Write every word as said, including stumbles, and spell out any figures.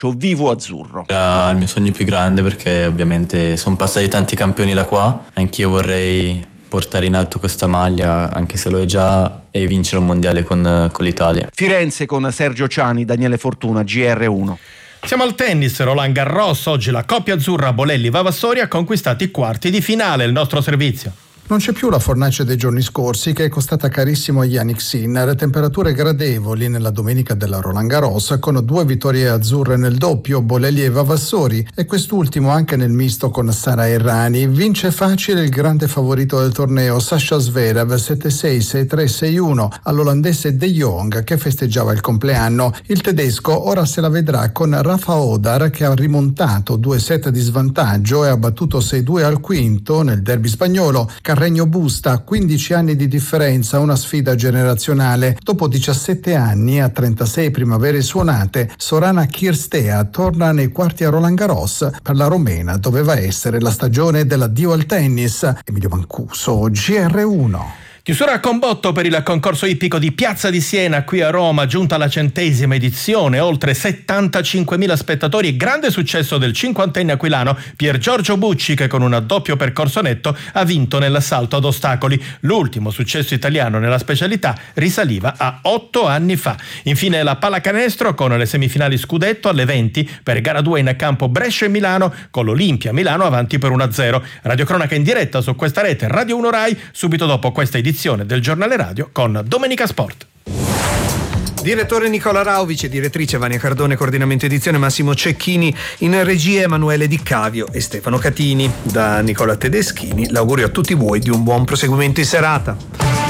calcio vivo azzurro. Era il mio sogno più grande perché ovviamente sono passati tanti campioni da qua, anch'io vorrei portare in alto questa maglia, anche se lo è già, e vincere un mondiale con, con l'Italia. Firenze con Sergio Ciani, Daniele Fortuna, G R uno. Siamo al tennis, Roland Garros. Oggi la coppia azzurra Bolelli-Vavassori ha conquistato i quarti di finale. Il nostro servizio. Non c'è più la fornace dei giorni scorsi che è costata carissimo a Jannik Sinner. Temperature gradevoli nella domenica della Roland Garros con due vittorie azzurre nel doppio, Bolelli e Vavassori, e quest'ultimo anche nel misto con Sara Errani. Vince facile il grande favorito del torneo Sasha Zverev sette sei, sei tre, sei uno all'olandese De Jong che festeggiava il compleanno. Il tedesco ora se la vedrà con Rafa Odar che ha rimontato due set di svantaggio e ha battuto sei due al quinto nel derby spagnolo. Carreño Busta, quindici anni di differenza, una sfida generazionale. Dopo diciassette anni, a trentasei primavere suonate, Sorana Cirstea torna nei quarti a Roland Garros. Per la romena doveva essere la stagione dell'addio al tennis. Emilio Mancuso, G R uno. Chiusura con botto per il concorso ippico di Piazza di Siena qui a Roma, giunta alla centesima edizione, oltre settantacinquemila spettatori e grande successo del cinquantenne aquilano Pier Giorgio Bucci che con un doppio percorso netto ha vinto nell'assalto ad ostacoli. L'ultimo successo italiano nella specialità risaliva a otto anni fa. Infine la pallacanestro con le semifinali scudetto alle venti per gara due in campo Brescia e Milano con l'Olimpia Milano avanti per uno a zero. Radiocronaca in diretta su questa rete Radio uno Rai subito dopo questa edizione del giornale radio con Domenica Sport. Direttore Nicola Rau, vice direttrice Vania Cardone, coordinamento edizione Massimo Cecchini, in regia Emanuele Di Cavio e Stefano Catini. Da Nicola Tedeschini l'augurio a tutti voi di un buon proseguimento in serata.